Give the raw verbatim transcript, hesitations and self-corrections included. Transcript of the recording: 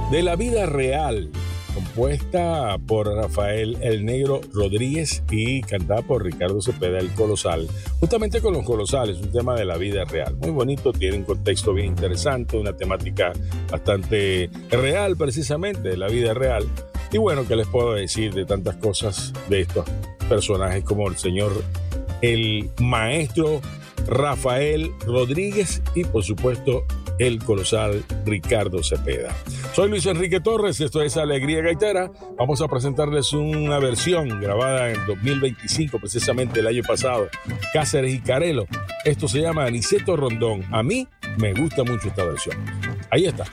de la vida real, compuesta por Rafael El Negro Rodríguez y cantada por Ricardo Cepeda El Colosal, justamente con los colosales, un tema de la vida real. Muy bonito, tiene un contexto bien interesante, una temática bastante real precisamente, de la vida real. Y bueno, ¿qué les puedo decir de tantas cosas de estos personajes como el señor, el maestro Rafael Rodríguez y por supuesto el colosal Ricardo Cepeda? Soy Luis Enrique Torres, esto es Alegría Gaitera. Vamos a presentarles una versión grabada en dos mil veinticinco, precisamente el año pasado, Cáceres y Carelo. Esto se llama Aniceto Rondón. A mí me gusta mucho esta versión. Ahí está.